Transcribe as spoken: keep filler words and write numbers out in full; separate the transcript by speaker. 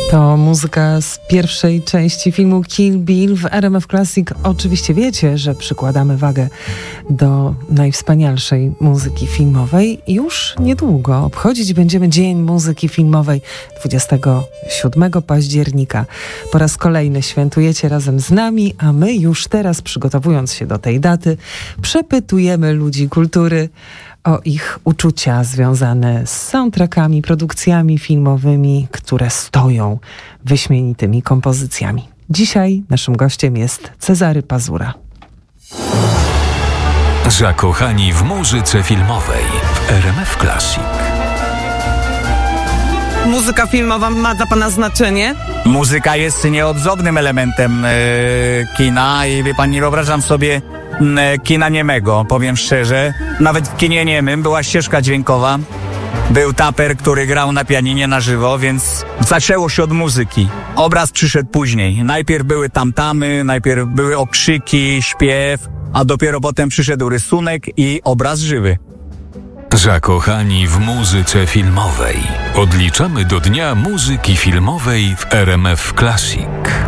Speaker 1: To muzyka z pierwszej części filmu Kill Bill. W R M F Classic oczywiście wiecie, że przykładamy wagę do najwspanialszej muzyki filmowej. Już niedługo obchodzić będziemy Dzień Muzyki Filmowej dwudziestego siódmego października. Po raz kolejny świętujecie razem z nami, a my już teraz, przygotowując się do tej daty, przepytujemy ludzi kultury o ich uczucia związane z soundtrackami, produkcjami filmowymi, które stoją wyśmienitymi kompozycjami. Dzisiaj naszym gościem jest Cezary Pazura.
Speaker 2: Zakochani w muzyce filmowej w R M F Classic.
Speaker 3: Muzyka filmowa ma dla pana znaczenie?
Speaker 4: Muzyka jest nieodzownym elementem e, kina i wie pan, nie wyobrażam sobie e, kina niemego, powiem szczerze. Nawet w kinie niemym była ścieżka dźwiękowa, był taper, który grał na pianinie na żywo, więc zaczęło się od muzyki. Obraz przyszedł później. Najpierw były tamtamy, najpierw były okrzyki, śpiew, a dopiero potem przyszedł rysunek i obraz żywy.
Speaker 2: Zakochani w muzyce filmowej. Odliczamy do Dnia Muzyki Filmowej w R M F Classic.